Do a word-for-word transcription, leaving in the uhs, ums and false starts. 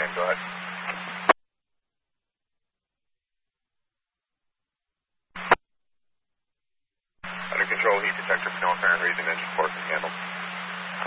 nine, go ahead. Under control, heat detector for no apparent reason, engine force is handled.